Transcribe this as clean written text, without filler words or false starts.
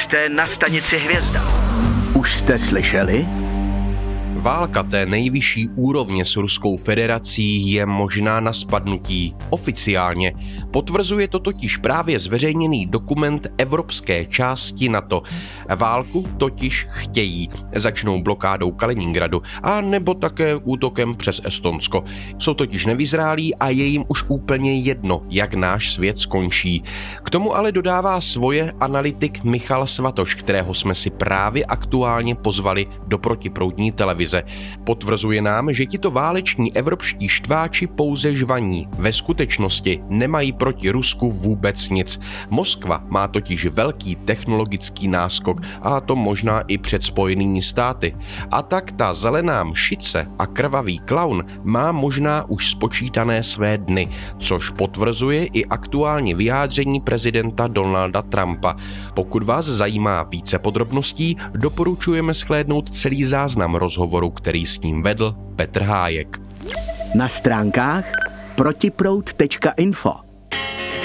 Jste na stanici Hvězda. Už jste slyšeli? Válka té nejvyšší úrovně s Ruskou federací je možná na spadnutí. Oficiálně. Potvrzuje to totiž právě zveřejněný dokument evropské části NATO. Válku totiž chtějí. Začnou blokádou Kaliningradu a nebo také útokem přes Estonsko. Jsou totiž nevyzrálí a je jim už úplně jedno, jak náš svět skončí. K tomu ale dodává svoje analytik Michal Svatoš, kterého jsme si právě aktuálně pozvali do protiproudní televize. Potvrzuje nám, že tito váleční evropští štváči pouze žvaní. Ve skutečnosti nemají proti Rusku vůbec nic. Moskva má totiž velký technologický náskok a to možná i před Spojenými státy. A tak ta zelená mšice a krvavý klaun má možná už spočítané své dny, což potvrzuje i aktuální vyjádření prezidenta Donalda Trumpa. Pokud vás zajímá více podrobností, doporučujeme shlédnout celý záznam rozhovoru, který s ním vedl Petr Hájek. Na stránkách protiproud.info